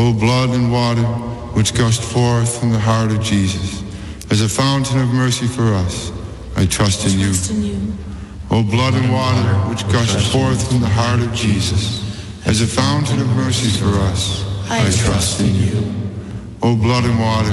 O blood and water which gushed forth from the heart of Jesus, as a fountain of mercy for us, I trust in you. O blood and water which gushed forth from the heart of Jesus, as a fountain of mercy for us, I trust in you. O blood and water